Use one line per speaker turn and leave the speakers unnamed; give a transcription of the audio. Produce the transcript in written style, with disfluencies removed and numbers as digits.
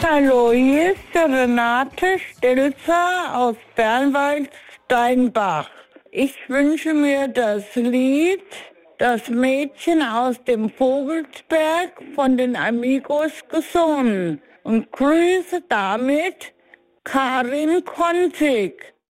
Hallo, hier ist der Renate Stelzer aus Bernwald-Steinbach. Ich wünsche mir das Lied Das Mädchen aus dem Vogelsberg von den Amigos gesungen und grüße damit Karin Konzig.